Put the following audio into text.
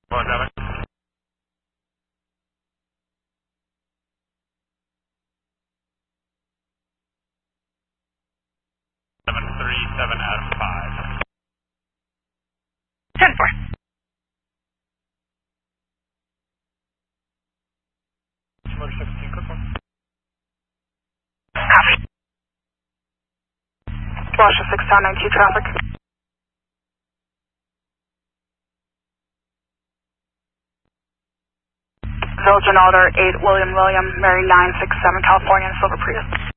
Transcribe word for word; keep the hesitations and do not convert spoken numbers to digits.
One seven. Seven three seven Adam five. Ten four. Motor sixteen, quick one. Copy. Washer six town nine two traffic. Village and Alder eight William William Mary nine six seven California Silver Prius.